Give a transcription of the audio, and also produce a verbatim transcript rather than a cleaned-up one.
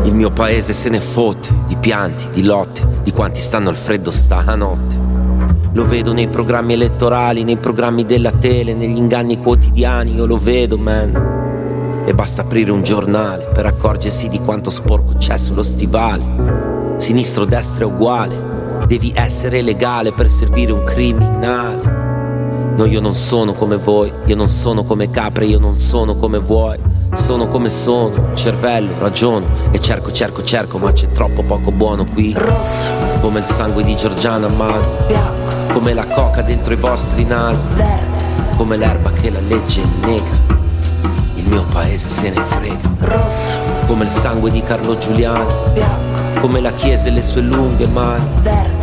Il mio paese se ne fotte di pianti, di lotte, di quanti stanno al freddo stanotte. Lo vedo nei programmi elettorali, nei programmi della tele, negli inganni quotidiani, io lo vedo, man. E basta aprire un giornale per accorgersi di quanto sporco c'è sullo stivale. Sinistro, destra è uguale, devi essere legale per servire un criminale. No, io non sono come voi, io non sono come Capri, io non sono come vuoi. Sono come sono, cervello, ragiono e cerco, cerco, cerco, ma c'è troppo poco buono qui. Rosso, come il sangue di Giorgiana Masi, bianco, come la coca dentro i vostri nasi, verde, come l'erba che la legge nega. Il mio paese se ne frega. Rosso, come il sangue di Carlo Giuliani, bianco, come la chiesa e le sue lunghe mani, verde,